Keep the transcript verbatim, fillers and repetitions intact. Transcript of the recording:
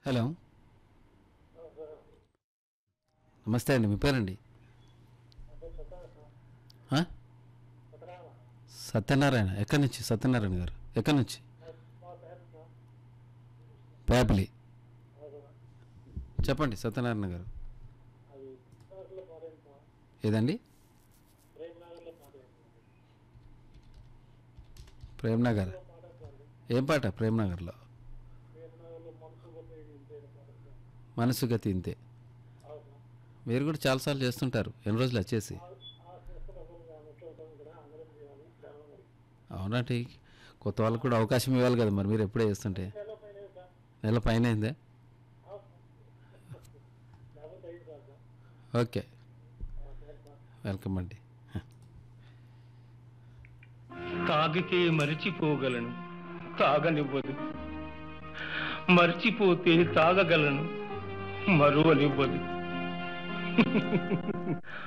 Hello, నమస్తే అండి. మీ పేరండి? ఆ? సత్యనారాయణ. ఎక్కడి నుంచి సత్యనారాయణ గారు? ఎక్కడి నుంచి? పేపలి. చెప్పండి సత్యనారాయణ గారు. ఏదండి? ప్రేమ్నగర్. ఏం పాట ప్రేమ్నగర్లో? మనసు గతి ఇంతే. మీరు కూడా చాలాసార్లు చేస్తుంటారు. ఎన్ని రోజులు వచ్చేసి? అవునండి, కొత్త వాళ్ళకు కూడా అవకాశం ఇవ్వాలి కదా మరి. మీరు ఎప్పుడే చేస్తుంటే నెల పైన అయిందే. ఓకే, వెల్కమ్ అండి. తాగితే మరిచిపోగలను, తాగనివ్వదు. మర్చిపోతే తాగగలను, మరువనివ్వదు.